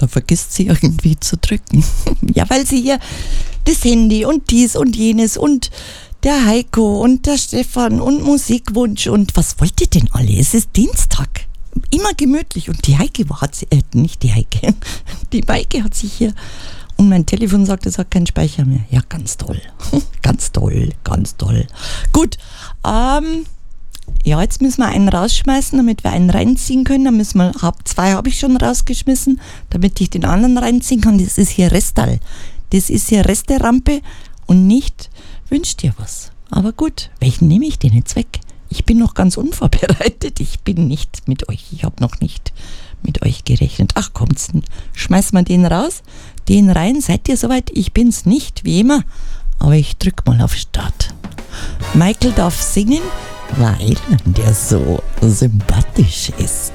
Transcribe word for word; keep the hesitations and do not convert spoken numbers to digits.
Da vergisst sie irgendwie zu drücken. Ja, weil sie hier das Handy und dies und jenes und der Heiko und der Stefan und Musikwunsch und was wollt ihr denn alle? Es ist Dienstag. Immer gemütlich. Und die Heike hat sie, äh, nicht die Heike, die Maike hat sich hier, und mein Telefon sagt, es hat keinen Speicher mehr. Ja, ganz toll. Ganz toll, ganz toll. Gut, ähm, ja, jetzt müssen wir einen rausschmeißen, damit wir einen reinziehen können. Dann müssen wir, hab, zwei habe ich schon rausgeschmissen, damit ich den anderen reinziehen kann. Das ist hier Restal. Das ist hier Resterampe und nicht wünscht dir was. Aber gut, welchen nehme ich denn jetzt weg? Ich bin noch ganz unvorbereitet. Ich bin nicht mit euch. Ich habe noch nicht mit euch gerechnet. Ach kommt's, schmeißen wir den raus, den rein. Seid ihr soweit? Ich bin's nicht, wie immer. Aber ich drück mal auf Start. Michael darf singen, weil der so sympathisch ist.